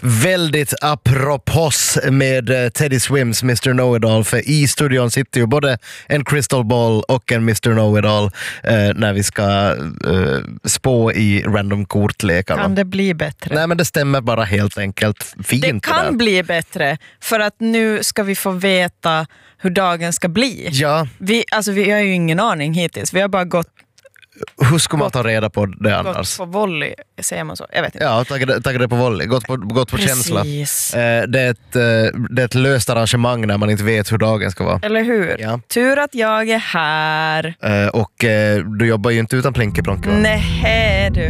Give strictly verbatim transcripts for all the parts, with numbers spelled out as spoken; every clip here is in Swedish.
Väldigt apropos med Teddy Swims mister Know-It-All, för i studion sitter ju både en crystal ball och en mister Know-It-All eh, när vi ska eh, spå i random kortlekar. Kan det bli bättre? Nej, men det stämmer bara helt enkelt fint. Det kan där. bli bättre, för att nu ska vi få veta hur dagen ska bli. Ja. Vi, alltså, vi har ju ingen aning hittills. Vi har bara gått Hur ska man ta reda på det annars? Gått på volley, säger man så? Jag vet inte. Ja, tagit det på volley. Gått på, gått på känsla. Eh, det, är ett, eh, det är ett löst arrangemang när man inte vet hur dagen ska vara. Eller hur? Ja. Tur att jag är här. Eh, och eh, du jobbar ju inte utan plinkeplonk. Nej, du.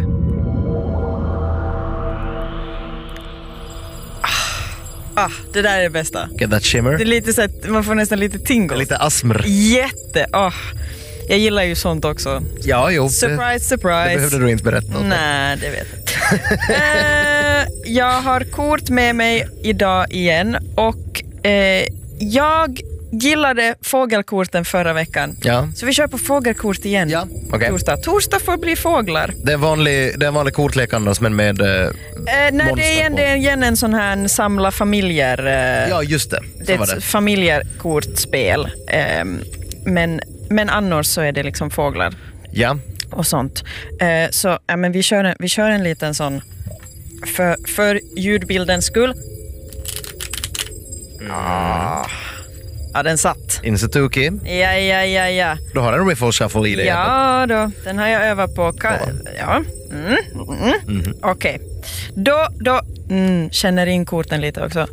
Ah, det där är det bästa. Get that shimmer. Det är lite så att man får nästan lite tingles. Lite asmr. Jätte. Oh. Jag gillar ju sånt också. Ja, jo. Surprise, det, surprise. Det behövde du inte berätta om. Nej, det vet jag inte. uh, jag har kort med mig idag igen. Och uh, jag gillade fågelkorten förra veckan. Ja. Så vi kör på fågelkort igen. Ja, okay. Torsdag. Torsdag får bli fåglar. Det är vanlig, det är vanlig kortlek annars, men med uh, uh, Nej, det är igen, det är igen en sån här samla familjer. Uh, ja, just det. Så det är var ett det. familjekortspel. Uh, men, men annars så är det liksom fåglar. Ja. Och sånt. Uh, så ja, men vi, kör en, vi kör en liten sån för, för ljudbildens skull. Mm. Ah. Ja, den satt. Insetuki. Ja, ja, ja, ja. Du har en riffle shuffle i dig. Ja då, den har jag övat på. Ka- ja. Mm. Mm. Mm-hmm. Okej. Okay. Då, då mm, känner in korten lite också.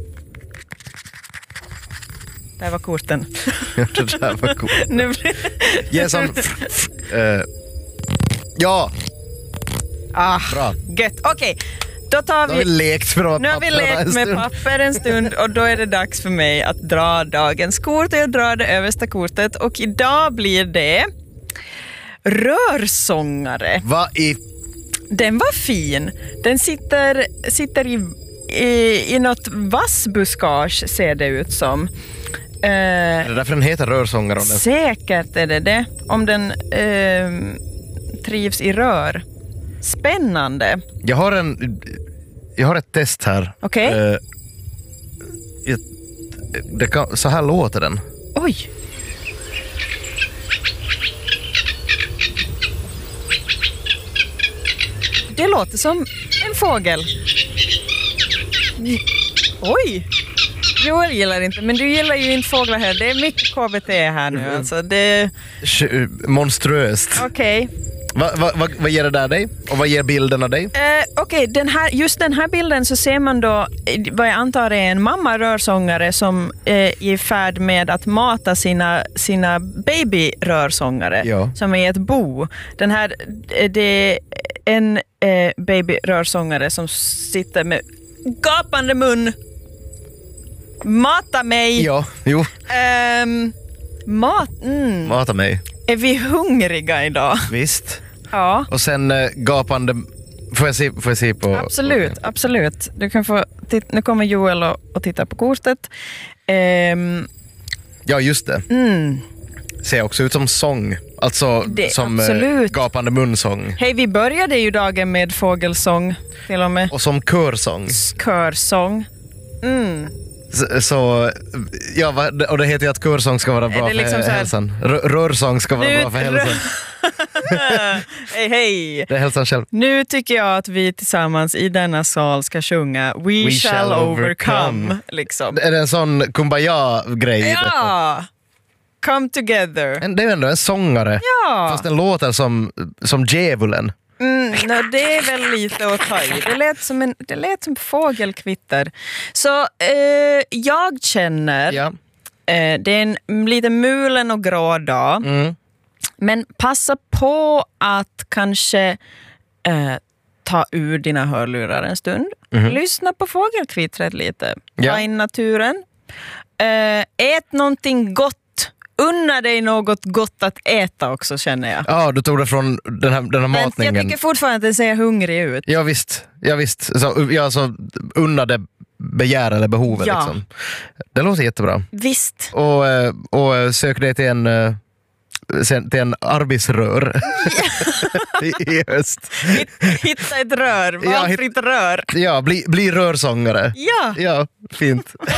Där var korten. Det där var coolt. Nu Ge en sån... uh, ja. Ah, bra. Gött. Okej. Okay. Då tar vi... Nu har vi lekt med de Nu har vi lekt med papper en stund och då är det dags för mig att dra dagens kort. Jag drar det översta kortet och idag blir det rörsångare. Vad i... Den var fin. Den sitter, sitter i, i, i något vassbuskage, ser det ut som. Uh, är det därför den heter rörsångare? Den... Säkert är det det. Om den uh, trivs i rör. Spännande. Jag har en... Jag har ett test här. Okej. Okay. Uh, det kan, så här låter den. Oj. Det låter som en fågel. Oj. Joel gillar inte, men du gillar ju inte fåglar här. Det är mycket K B T här nu. Alltså. Det... Monstruöst. Okej. Okay. Va, va, va, vad ger det där dig? Och vad ger bilden av dig? Uh, Okej, okay. här, just den här bilden så ser man då vad jag antar är en mamma rörsångare som uh, är i färd med att mata sina, sina babyrörsångare ja. Som är ett bo. Den här, det är en uh, babyrörsångare som sitter med gapande mun. Mata mig! Ja, jo. Um, mat, mm. Mata mig. Är vi hungriga idag? Visst. Ja. Och sen äh, gapande... Får jag se, får jag se på... Absolut, okay. absolut. Du kan få titt- nu kommer Joel och, och titta på kortet. Um, ja, just det. Mm. Ser också ut som sång. Alltså det, som äh, gapande munsång. Hej, vi började ju dagen med fågelsång till och med. Och som körsång. Körsång. Mm. Så, så ja, och det heter ju att körsång ska vara bra för liksom hälsan. R- rörsång ska vara nu, bra för hälsan. Hej, hej. Det är hälsan själv. Nu tycker jag att vi tillsammans i denna sal ska sjunga We, We shall, shall overcome. overcome liksom. Är det en sån kumbaya-grej? Ja! Come together. Det är ändå en sångare. Ja. Fast den låter som, som djävulen. Mm, no, det är väl lite att ta i. Det lät som en det lät som fågelkvitter. Så eh, jag känner ja. eh, det är en lite mulen och grå dag. Mm. Men passa på att kanske eh, ta ur dina hörlurar en stund. Mm. Lyssna på fågelkvittret lite. Ja. Ta in naturen. Eh, ät någonting gott. Unna dig något gott att äta också, känner jag. Ja, du tog det från den här, den här men matningen. Jag tycker fortfarande att den ser hungrig ut. Ja visst, ja, visst. Så, ja, så unna det begär eller behovet. Ja. Liksom. Det låter jättebra. Visst. Och, och sök dig till en sen till en arbetsrör i, i höst. Hitta ett rör, valfritt rör. Ja, bli, bli rörsångare. Ja. Ja, fint.